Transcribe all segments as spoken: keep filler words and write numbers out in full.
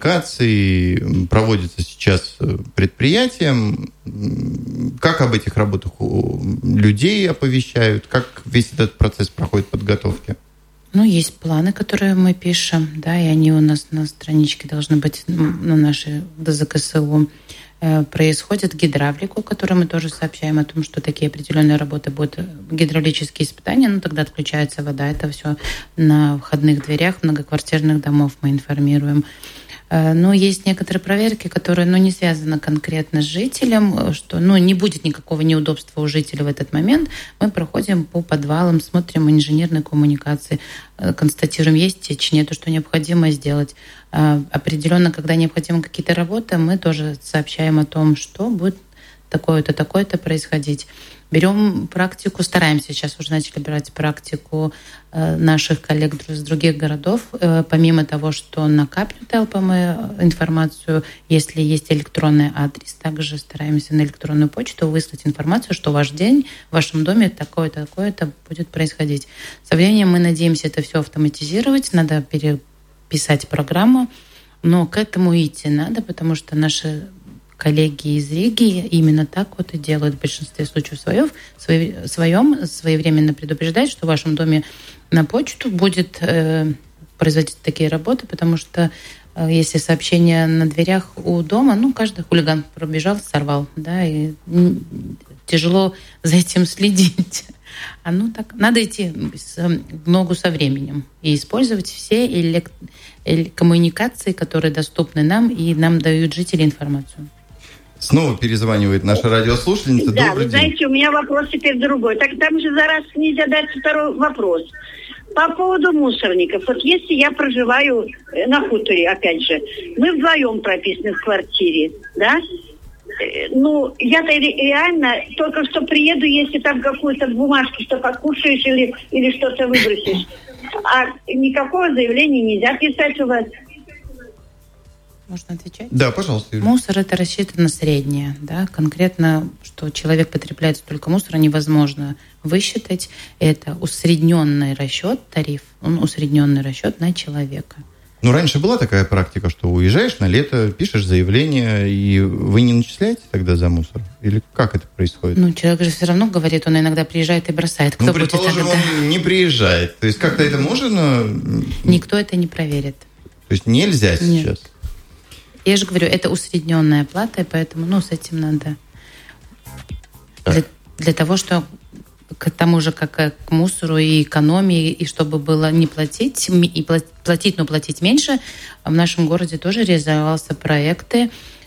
коммуникации проводятся сейчас предприятием. Как об этих работах людей оповещают? Как весь этот процесс проходит подготовки? Ну, есть планы, которые мы пишем, да, и они у нас на страничке должны быть на нашей ДЗКСУ. Происходит гидравлику, которую мы тоже сообщаем о том, что такие определенные работы будут, гидравлические испытания, ну тогда отключается вода, это все на входных дверях многоквартирных домов мы информируем. Но есть некоторые проверки, которые ну, не связаны конкретно с жителем, что ну, не будет никакого неудобства у жителя в этот момент. Мы проходим по подвалам, смотрим инженерные коммуникации, констатируем, есть течь, нету, что необходимо сделать. Определенно, когда необходимы какие-то работы, мы тоже сообщаем о том, что будет такое-то, такое-то происходить. Берем практику, стараемся сейчас уже начали брать практику наших коллег из других городов. Помимо того, что накапливают эл пэ эм информацию, если есть электронный адрес, также стараемся на электронную почту выслать информацию, что ваш день в вашем доме такое-то, такое-то будет происходить. Со временем мы надеемся это все автоматизировать, надо переписать программу, но к этому идти надо, потому что наши коллеги из Риги именно так вот и делают в большинстве случаев своев, своем, своевременно предупреждать, что в вашем доме на почту будет э, производить такие работы, потому что э, если сообщение на дверях у дома, ну, каждый хулиган пробежал, сорвал, да, и тяжело за этим следить. А ну так, надо идти в ногу со временем и использовать все элект... коммуникации, которые доступны нам и нам дают жители информацию. Снова перезванивает наша радиослушательница. Да, Добрый вы день. знаете, у меня вопрос теперь другой. Так там же за раз нельзя дать второй вопрос. По поводу мусорников. Вот если я проживаю на хуторе, опять же, мы вдвоем прописаны в квартире, да? Ну, я-то реально только что приеду, если там какую-то бумажку, что покушаешь или, или что-то выбросишь. А никакого заявления нельзя писать у вас. Можно отвечать? Да, пожалуйста. Юлия. Мусор – это рассчитано на среднее. Да? Конкретно, что человек потребляет столько мусора, невозможно высчитать. Это усредненный расчет, тариф, он усредненный расчет на человека. Ну, раньше была такая практика, что уезжаешь на лето, пишешь заявление, и вы не начисляете тогда за мусор? Или как это происходит? Ну, человек же все равно говорит, он иногда приезжает и бросает. Кто ну, будет предположим, тогда? Он не приезжает. То есть как-то это можно? Никто это не проверит. То есть нельзя сейчас? Нет. Я же говорю, это усредненная плата, и поэтому, ну, с этим надо. Для, для того, что к тому же, как к мусору и экономии, и чтобы было не платить, и платить, но платить меньше, в нашем городе тоже реализовался проекты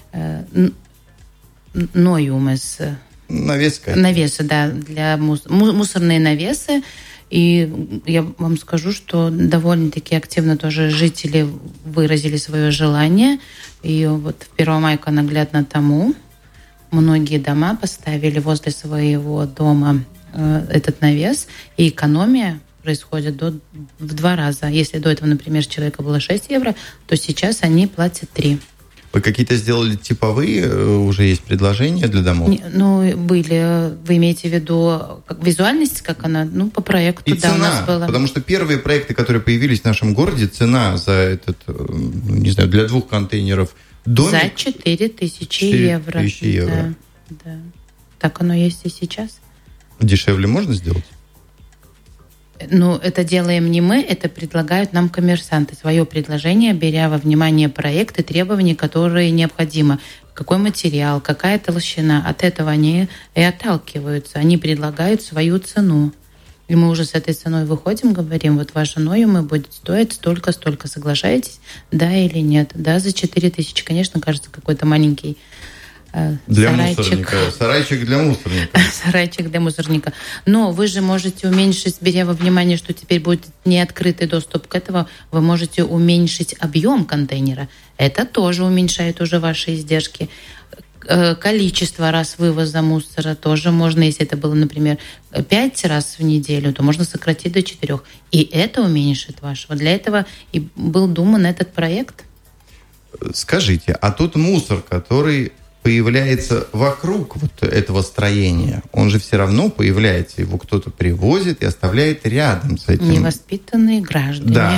Ноюмес. Навеска. Навесы, да, для мус- мусорные навесы. И я вам скажу, что довольно-таки активно тоже жители выразили свое желание. И вот в Первомайку наглядно тому многие дома поставили возле своего дома э, этот навес. И экономия происходит до, в два раза. Если до этого, например, с человека было шесть евро, то сейчас они платят три. Вы какие-то сделали типовые, уже есть предложения для домов? Не, ну, были. Вы имеете в виду как визуальность, как она? Ну, по проекту, и да, цена, у нас было. Потому что первые проекты, которые появились в нашем городе, цена за этот, ну, не знаю, для двух контейнеров домик... За четыре тысячи евро. четыре тысячи евро. Да, да. Так оно есть и сейчас. Дешевле можно сделать? Ну, это делаем не мы, это предлагают нам коммерсанты. Свое предложение, беря во внимание проекты, требования, которые необходимы. Какой материал, какая толщина. От этого они и отталкиваются. Они предлагают свою цену. И мы уже с этой ценой выходим, говорим, вот ваше Ноюме будет стоить столько-столько. Соглашаетесь? Да или нет? Да, за четыре тысячи, конечно, кажется, какой-то маленький для сарайчик. мусорника. Сарайчик для мусорника. Сарайчик для мусорника. Но вы же можете уменьшить, беря во внимание, что теперь будет неоткрытый доступ к этому, вы можете уменьшить объем контейнера. Это тоже уменьшает уже ваши издержки. Количество раз вывоза мусора тоже можно, если это было, например, пять раз в неделю, то можно сократить до четырех. И это уменьшит вашего. Для этого и был думан этот проект. Скажите, а тот мусор, который появляется вокруг вот этого строения, он же все равно появляется, его кто-то привозит и оставляет рядом с этим. Невоспитанные граждане. Да.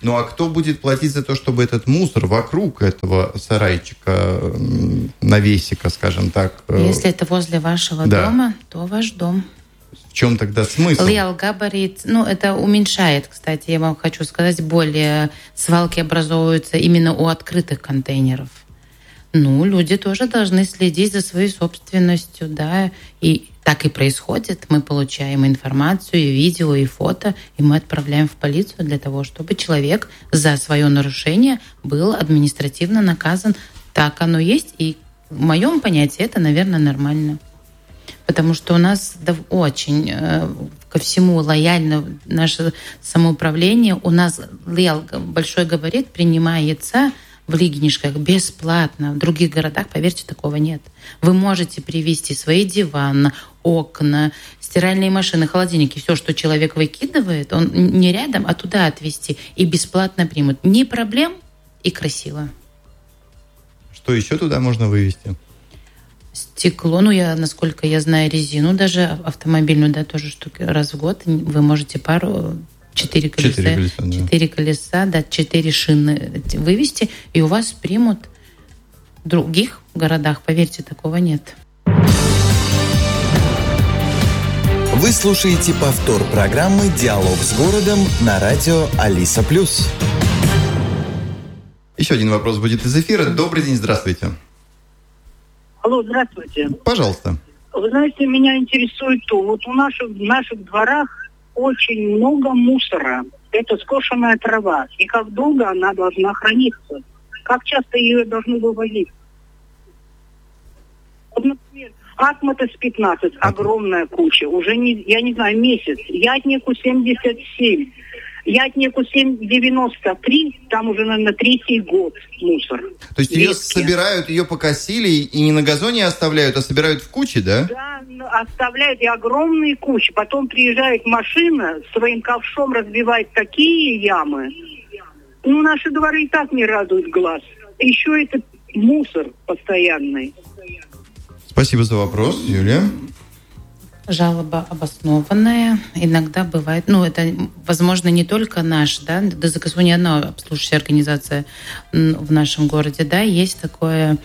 Ну а кто будет платить за то, чтобы этот мусор вокруг этого сарайчика, навесика, скажем так? Если это возле вашего да. дома, то ваш дом. В чем тогда смысл? Лиал габарит, ну, это уменьшает, кстати, я вам хочу сказать, более свалки образовываются именно у открытых контейнеров. Ну, люди тоже должны следить за своей собственностью, да, и так и происходит. Мы получаем информацию, и видео, и фото, и мы отправляем в полицию для того, чтобы человек за свое нарушение был административно наказан. Так оно есть, и в моем понятии это, наверное, нормально. Потому что у нас очень э, ко всему лояльно наше самоуправление. У нас большой габарит принимается в Лигнишках бесплатно. В других городах, поверьте, такого нет. Вы можете привезти свои диваны, окна, стиральные машины, холодильники. Все, что человек выкидывает, он не рядом, а туда отвезти. И бесплатно примут. Ни проблем и красиво. Что еще туда можно вывезти? Стекло, ну, я, насколько я знаю, резину даже автомобильную, да, тоже штуки раз в год. Вы можете пару, четыре колеса, четыре колеса, да. четыре колеса, да, четыре шины вывести, и у вас примут. В других городах, поверьте, такого нет. Вы слушаете повтор программы «Диалог с городом» на радио Алиса Плюс. Еще один вопрос будет из эфира. Добрый день, здравствуйте. Алло, здравствуйте. Пожалуйста. Вы знаете, меня интересует то, вот у наших, в наших дворах очень много мусора. Это скошенная трава. И как долго она должна храниться? Как часто ее должны вывозить? Вот, например, Атматес пятнадцать, огромная куча. Уже, не, я не знаю, месяц. Ятнику семьдесят семь. Ятнику семь девяносто три, там уже, наверное, третий год мусор. То есть ее собирают, ее покосили и не на газоне оставляют, а собирают в куче, да? Да, оставляют и огромные кучи. Потом приезжает машина, своим ковшом разбивает такие ямы. Ну, наши дворы и так не радуют глаз. Еще это мусор постоянный. Спасибо за вопрос, Юлия. Жалоба обоснованная. Иногда бывает, ну, это, возможно, не только наш, да, ДЗКСУ не одна обслуживающая организация в нашем городе, да, есть такое,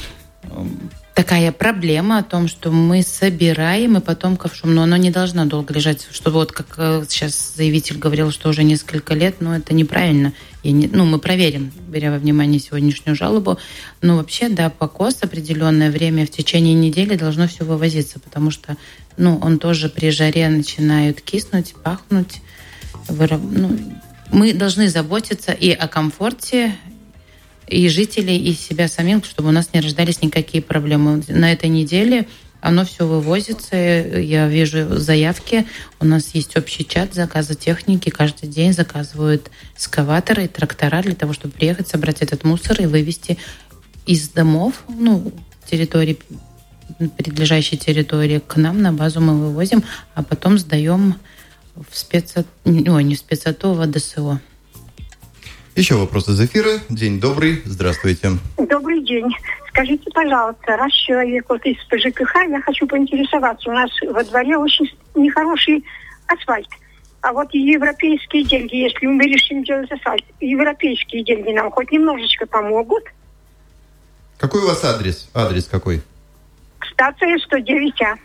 такая проблема о том, что мы собираем и потом ковшом, но оно не должно долго лежать, чтобы вот как сейчас заявитель говорил, что уже несколько лет, но это неправильно. И не, ну, мы проверим, беря во внимание сегодняшнюю жалобу. Но вообще, да, покос определенное время в течение недели должно все вывозиться, потому что, ну, он тоже при жаре начинает киснуть, пахнуть. Выраб... Ну, мы должны заботиться и о комфорте и жителей, и себя самим, чтобы у нас не рождались никакие проблемы. На этой неделе оно все вывозится. Я вижу заявки. У нас есть общий чат заказа техники. Каждый день заказывают экскаваторы и трактора для того, чтобы приехать, собрать этот мусор и вывести из домов, ну, территории, прилежащей территории к нам на базу мы вывозим, а потом сдаем в спецо... Ой, не в спецато, в АДСО. Еще вопрос из эфира. День добрый. Здравствуйте. Добрый день. Скажите, пожалуйста, раз человек вот из ПЖКХ, я хочу поинтересоваться. У нас во дворе очень нехороший асфальт. А вот европейские деньги, если мы решим делать асфальт, европейские деньги нам хоть немножечко помогут? Какой у вас адрес? Адрес какой? Станция сто девять А.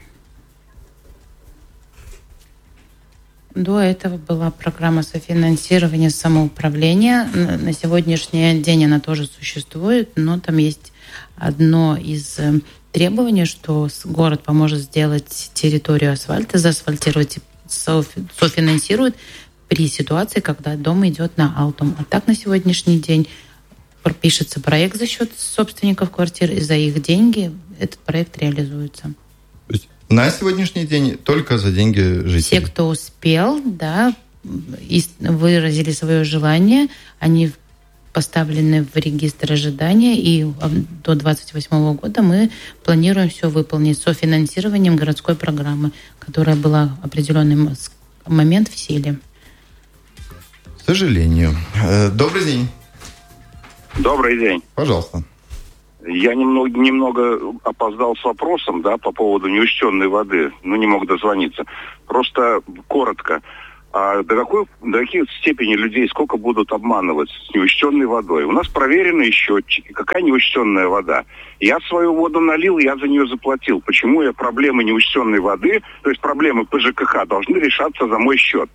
До этого была программа софинансирования самоуправления. На сегодняшний день она тоже существует, но там есть одно из требований, что город поможет сделать территорию асфальта, заасфальтировать, софинансирует при ситуации, когда дом идет на Алтум. А так на сегодняшний день пишется проект за счет собственников квартир, и за их деньги этот проект реализуется. То есть на сегодняшний день только за деньги жителей? Те, кто успел, да, выразили свое желание, они поставлены в регистр ожидания, и до двадцать восьмого года мы планируем все выполнить с софинансированием городской программы, которая была в определенный момент в силе. К сожалению. Добрый день. Добрый день. Пожалуйста. Я немного, немного опоздал с вопросом, да, по поводу неучтенной воды. Ну, не мог дозвониться. Просто коротко. А до какой, до какой степени людей сколько будут обманывать с неучтенной водой? У нас проверенные счетчики. Какая неучтенная вода? Я свою воду налил, я за нее заплатил. Почему я проблемы неучтенной воды, то есть проблемы по ЖКХ, должны решаться за мой счет?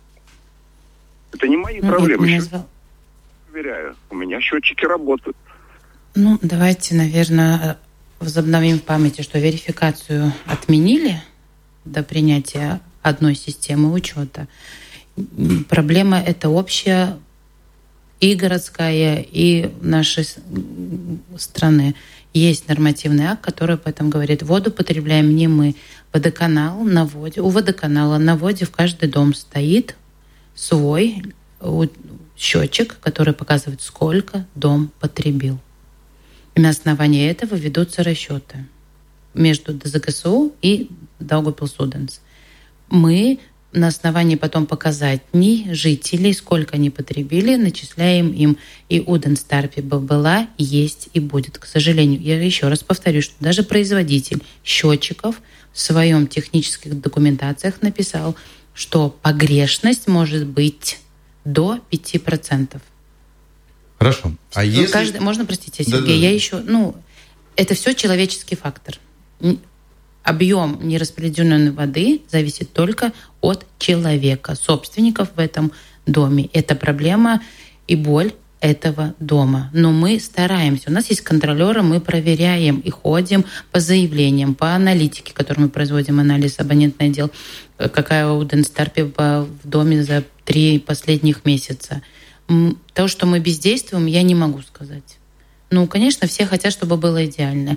Это не мои ну, проблемы. Я назвал... Проверяю. У меня счетчики работают. Ну, давайте, наверное, возобновим в памяти, что верификацию отменили до принятия одной системы учета. Проблема эта общая и городская, и нашей страны. Есть нормативный акт, который об этом говорит. Воду потребляем не мы. Водоканал на воде. У водоканала на воде в каждый дом стоит свой счетчик, который показывает, сколько дом потребил. И на основании этого ведутся расчеты между ДЗКСУ и Daugavpils-Udens. Мы на основании потом показателей жителей, сколько они потребили, начисляем им. И Уденстарпе была, есть и будет. К сожалению, я еще раз повторю, что даже производитель счетчиков в своем технических документациях написал, что погрешность может быть до пяти процентов. Хорошо. А если... Каждый... Можно, простите, Сергей, да, да. я еще... Ну, это все человеческий фактор. Объем нераспределенной воды зависит только от человека, собственников в этом доме. Это проблема и боль этого дома. Но мы стараемся. У нас есть контролеры, мы проверяем и ходим по заявлениям, по аналитике, которую мы производим, анализ абонентный отдел, какая у Уденстарпе в доме за три последних месяца. То, что мы бездействуем, я не могу сказать. Ну, конечно, все хотят, чтобы было идеально.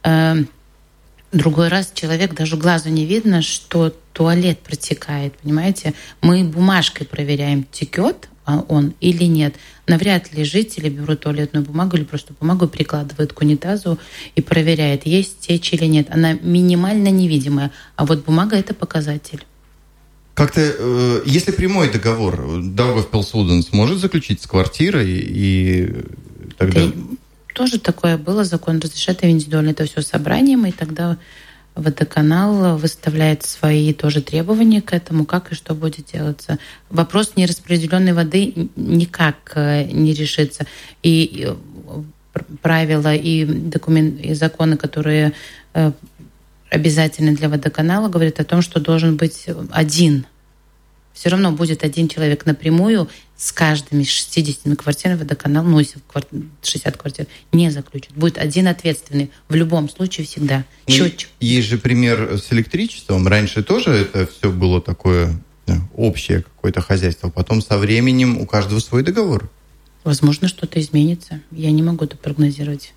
Другой раз человек, даже глазу не видно, что туалет протекает, понимаете? Мы бумажкой проверяем, текет он или нет. Навряд ли жители берут туалетную бумагу или просто бумагу прикладывают к унитазу и проверяют, есть течь или нет. Она минимально невидимая, а вот бумага – это показатель. Как-то, э, если прямой договор Daugavpils-Udens может заключить с квартирой, и тогда... Ты... Тоже такое было, закон разрешает индивидуально это все собранием, и тогда водоканал выставляет свои тоже требования к этому, как и что будет делаться. Вопрос нераспределенной воды никак не решится. И правила, и, документ, и законы, которые обязательны для водоканала, говорят о том, что должен быть один. Все равно будет один человек напрямую с каждыми шестьдесятью квартирами водоканал, ну, если шестьдесят квартир, не заключит. Будет один ответственный в любом случае всегда. Счетчик. Есть же пример с электричеством. Раньше тоже это все было такое общее какое-то хозяйство. Потом со временем у каждого свой договор. Возможно, что-то изменится. Я не могу это прогнозировать.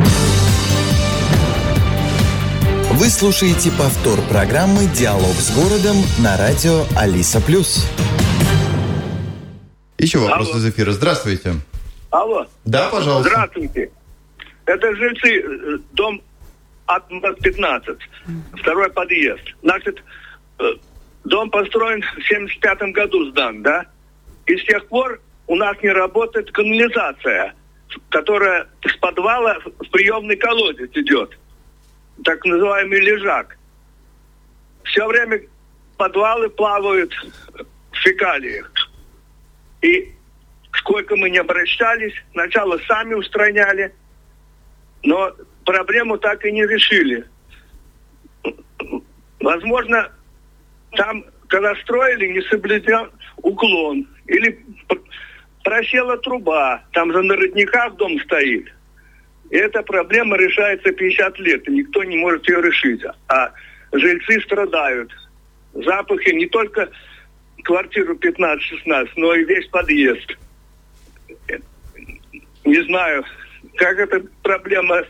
Вы слушаете повтор программы «Диалог с городом» на радио Алиса Плюс. Еще вопрос Алло. Из эфира. Здравствуйте. Алло. Да, пожалуйста. Здравствуйте. Это жильцы, дом от пятнадцать, второй подъезд. Значит, дом построен в семьдесят пятом году сдан, да? И с тех пор у нас не работает канализация, которая с подвала в приемный колодец идет. Так называемый лежак. Все время подвалы плавают в фекалиях. И сколько мы не обращались, сначала сами устраняли, но проблему так и не решили. Возможно, там, когда строили, не соблюден уклон. Или просела труба, там же на родниках дом стоит. И эта проблема решается пятьдесят лет, и никто не может ее решить. А жильцы страдают. Запахи не только квартиру пятнадцать-шестнадцать, но и весь подъезд. Не знаю, как эта проблема...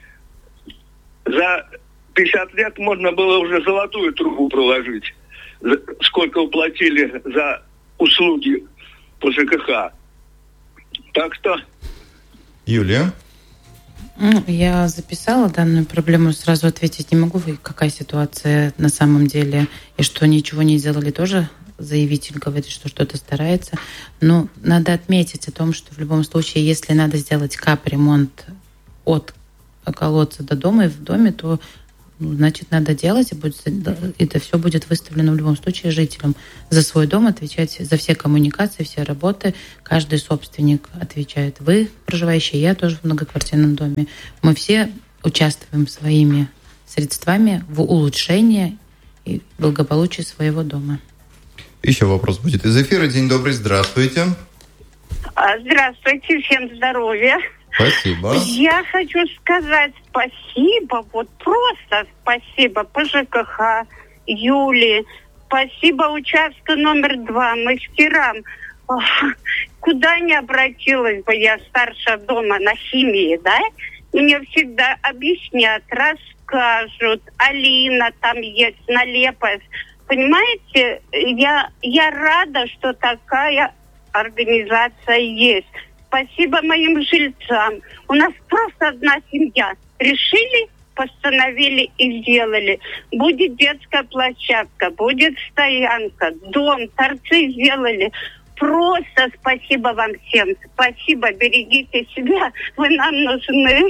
За пятьдесят лет можно было уже золотую трубу проложить. Сколько уплатили за услуги по ЖКХ. Так что... Юлия? Я записала данную проблему, сразу ответить не могу. Какая ситуация на самом деле, и что ничего не делали, тоже заявитель говорит, что что-то старается. Но надо отметить о том, что в любом случае, если надо сделать капремонт от колодца до дома и в доме, то ну, значит, надо делать, и будет, это все будет выставлено в любом случае жителям. За свой дом отвечать, за все коммуникации, все работы. Каждый собственник отвечает. Вы, проживающие, я тоже в многоквартирном доме. Мы все участвуем своими средствами в улучшении и благополучии своего дома. Еще вопрос будет из эфира. День добрый, здравствуйте. Здравствуйте, всем здоровья. Спасибо. Я хочу сказать спасибо, вот просто спасибо по ЖКХ, Юле, спасибо участку номер два, мастерам. Ох, куда не обратилась бы я старше дома на химии, да? Мне всегда объяснят, расскажут. Алина там есть, Налепов. Понимаете, я, я рада, что такая организация есть. Спасибо моим жильцам. У нас просто одна семья. Решили, постановили и сделали. Будет детская площадка, будет стоянка, дом, торцы сделали. Просто спасибо вам всем. Спасибо, берегите себя. Вы нам нужны.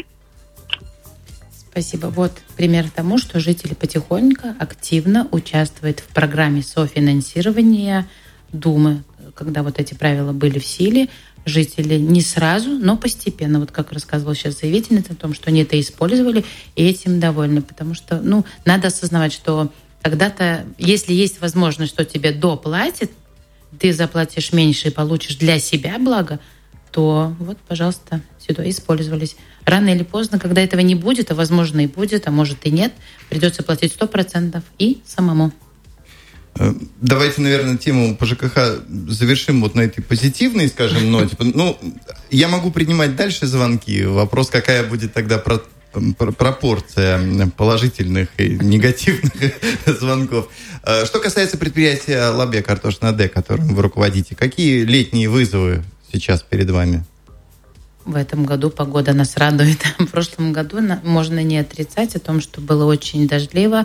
Спасибо. Вот пример тому, что жители потихоньку активно участвуют в программе софинансирования Думы. Когда вот эти правила были в силе, жители не сразу, но постепенно, вот как рассказывала сейчас заявительница, о том, что они это использовали и этим довольны. Потому что, ну, надо осознавать, что когда-то, если есть возможность, что тебе доплатят, ты заплатишь меньше и получишь для себя благо, то вот, пожалуйста, сюда использовались. Рано или поздно, когда этого не будет, а возможно и будет, а может и нет, придется платить сто процентов и самому. Давайте, наверное, тему по ЖКХ завершим вот на этой позитивной, скажем, ноте. Ну, я могу принимать дальше звонки. Вопрос, какая будет тогда про- про- пропорция положительных и негативных звонков. Что касается предприятия Лабе Картошна-Д, которым вы руководите, какие летние вызовы сейчас перед вами? В этом году погода нас радует. В прошлом году можно не отрицать о том, что было очень дождливо.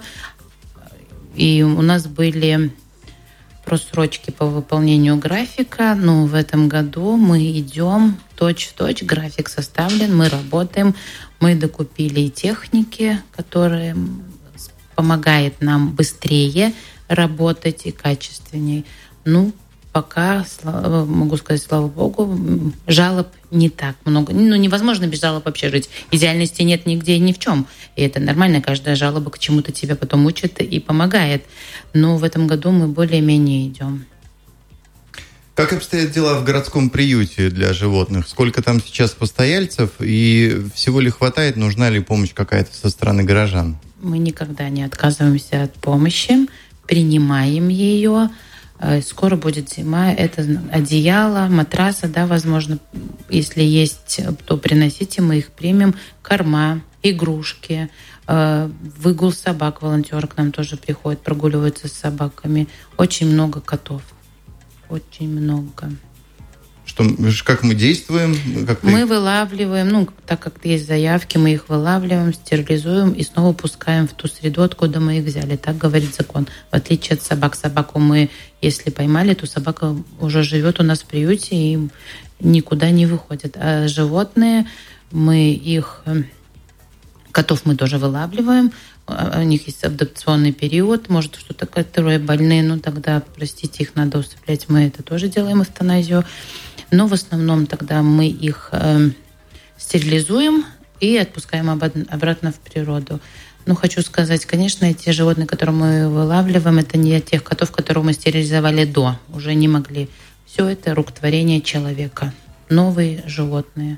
И у нас были просрочки по выполнению графика, но в этом году мы идем точь-в-точь, график составлен, мы работаем, мы докупили техники, которые помогают нам быстрее работать и качественней. Ну, пока, могу сказать, слава богу, жалоб не так много. Ну, невозможно без жалоб вообще жить. Идеальности нет нигде и ни в чем. И это нормально. Каждая жалоба к чему-то тебя потом учит и помогает. Но в этом году мы более-менее идем. Как обстоят дела в городском приюте для животных? Сколько там сейчас постояльцев? И всего ли хватает? Нужна ли помощь какая-то со стороны горожан? Мы никогда не отказываемся от помощи. Принимаем ее. Скоро будет зима, это одеяло, матрасы, да, возможно, если есть, то приносите, мы их примем, корма, игрушки, выгул собак, волонтеры к нам тоже приходят, прогуливаются с собаками. Очень много котов, очень много. Что, как мы действуем? Как мы вылавливаем, ну, так как есть заявки, мы их вылавливаем, стерилизуем и снова пускаем в ту среду, откуда мы их взяли. Так говорит закон. В отличие от собак. Собаку мы, если поймали, то собака уже живет у нас в приюте и никуда не выходит. А животные, мы их... Котов мы тоже вылавливаем. У них есть адаптационный период. Может, что-то, которые больные, ну, тогда, простите, их надо усыплять. Мы это тоже делаем, эвтаназию. Но в основном тогда мы их э, стерилизуем и отпускаем обратно в природу. Ну, хочу сказать, конечно, эти животные, которые мы вылавливаем, это не тех котов, которых мы стерилизовали до. Уже не могли. Все это рук творения человека. Новые животные.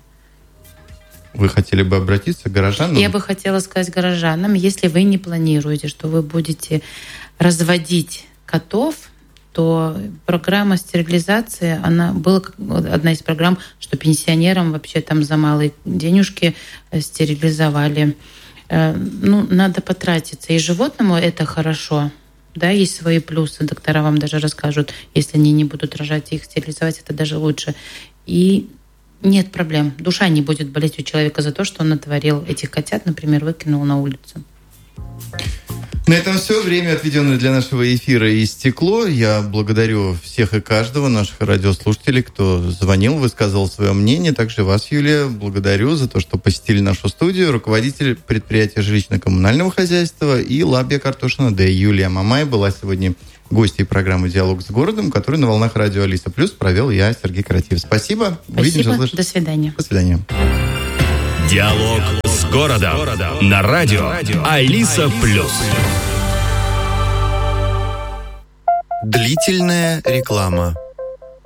Вы хотели бы обратиться к горожанам? Я бы хотела сказать горожанам, если вы не планируете, что вы будете разводить котов, то программа стерилизации, она была одна из программ, что пенсионерам вообще там за малые денежки стерилизовали. Ну, надо потратиться. И животному это хорошо. Да, есть свои плюсы. Доктора вам даже расскажут, если они не будут рожать, их стерилизовать, это даже лучше. И нет проблем. Душа не будет болеть у человека за то, что он натворил этих котят, например, выкинул на улицу. На этом все. Время, отведенное для нашего эфира, истекло. Я благодарю всех и каждого наших радиослушателей, кто звонил, высказывал свое мнение. Также вас, Юлия, благодарю за то, что посетили нашу студию. Руководитель предприятия жилищно-коммунального хозяйства и Лабия Картошина Д. Юлия Мамай была сегодня гостьей программы «Диалог с городом», которую на волнах радио Алиса Плюс провел я, Сергей Каратьев. Спасибо. Спасибо. До свидания. До свидания. Диалог с городом на радио Алиса Плюс. Длительная реклама.